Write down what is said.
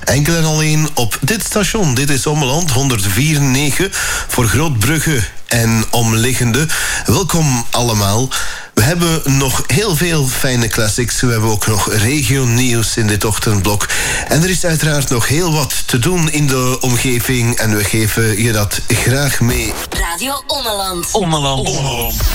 Enkel en alleen op dit station. Dit is Ommeland 104.9 voor Grootbrugge en omliggende. Welkom allemaal. We hebben nog heel veel fijne classics. We hebben ook nog regionieuws in dit ochtendblok. En er is uiteraard nog heel wat te doen in de omgeving. En we geven je dat graag mee. Radio Ommeland. Ommeland.